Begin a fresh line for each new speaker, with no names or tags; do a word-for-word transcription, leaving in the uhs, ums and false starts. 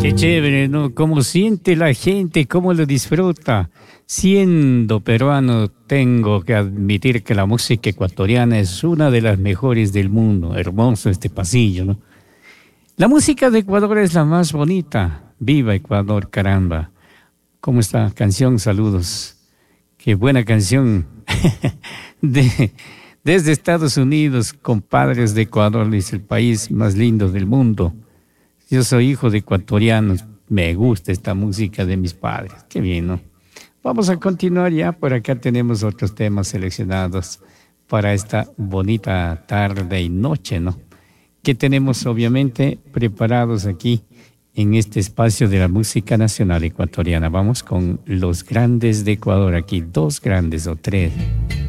Qué chévere, ¿no? Cómo siente la gente, cómo lo disfruta. Siendo peruano, tengo que admitir que la música ecuatoriana es una de las mejores del mundo. Hermoso este pasillo, ¿no? La música de Ecuador es la más bonita. Viva Ecuador, caramba. ¿Cómo está? Canción, saludos. Qué buena canción. de, desde Estados Unidos, compadres de Ecuador, es el país más lindo del mundo. Yo soy hijo de ecuatorianos, me gusta esta música de mis padres. Qué bien, ¿no? Vamos a continuar ya, por acá tenemos otros temas seleccionados para esta bonita tarde y noche, ¿no? Que tenemos obviamente preparados aquí en este espacio de la música nacional ecuatoriana. Vamos con los grandes de Ecuador, aquí dos grandes o tres.